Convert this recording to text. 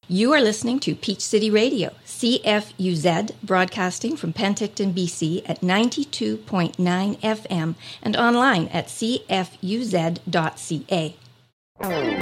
You are listening to Peach City Radio, CFUZ, broadcasting from Penticton, BC at 92.9 FM and online at cfuz.ca.